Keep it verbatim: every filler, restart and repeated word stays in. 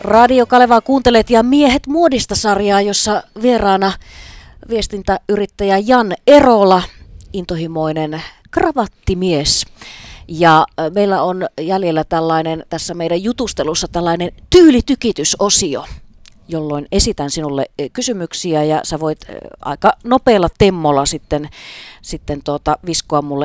Radio Kalevaa kuuntelet ja Miehet muodista -sarjaa, jossa vieraana viestintäyrittäjä Jan Erola, intohimoinen kravattimies. Ja meillä on jäljellä tällainen, tässä meidän jutustelussa tällainen tyylitykitysosio, jolloin esitän sinulle kysymyksiä ja sä voit aika nopealla temmolla sitten, sitten tuota, viskoa mulle